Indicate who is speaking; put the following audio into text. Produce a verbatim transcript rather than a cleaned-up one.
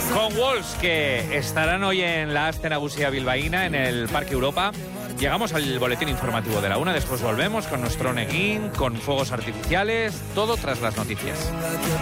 Speaker 1: Con Wolves, que estarán hoy en la Aste Nagusia bilbaína, en el Parque Europa. Llegamos al boletín informativo de la una, después volvemos con nuestro Neguín, con fuegos artificiales, todo tras las noticias.